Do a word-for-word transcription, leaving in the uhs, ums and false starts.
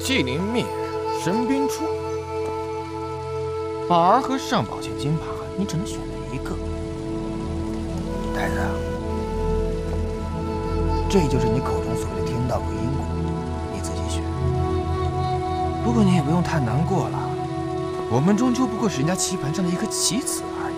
纪灵灭，神兵出。宝儿和上宝剑金耙，你只能选择一个。 呆子，这就是你口中所谓的天道和因果，你自己选。不过你也不用太难过了，我们终究不过是人家棋盘上的一颗棋子。